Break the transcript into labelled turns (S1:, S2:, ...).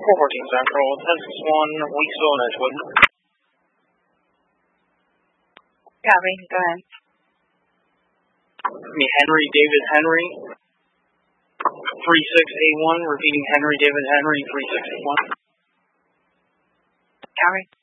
S1: 414 Central, Census 1, Weeksville, and Edgewood.
S2: Copy, go ahead.
S1: Henry David Henry, 3681, repeating Henry David Henry, 3681.
S2: Copy.